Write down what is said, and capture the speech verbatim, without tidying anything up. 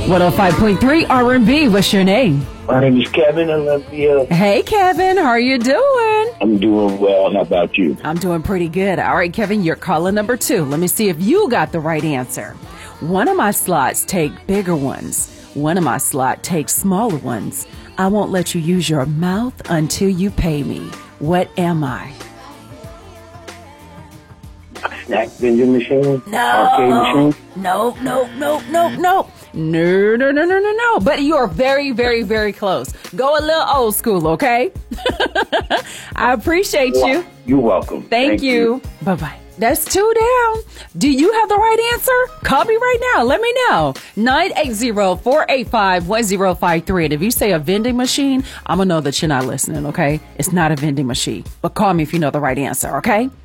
one oh five point three R and B. What's your name? My name is Kevin Olympia. Hey, Kevin. How are you doing? I'm doing well. How about you? I'm doing pretty good. All right, Kevin, you're caller number two. Let me see if you got the right answer. One of my slots take bigger ones. One of my slot takes smaller ones. I won't let you use your mouth until you pay me. What am I? Snack vending machine? No. Arcade machine? No, no, no, no, no. No, no, no, no, no, no. But you are very, very, very close. Go a little old school, okay? I appreciate you. You're welcome. Thank, Thank you. you. Bye-bye. That's two down. Do you have the right answer? Call me right now. Let me know. nine eight zero, four eight five, one zero five three. And if you say a vending machine, I'm going to know that you're not listening, okay? It's not a vending machine. But call me if you know the right answer, okay?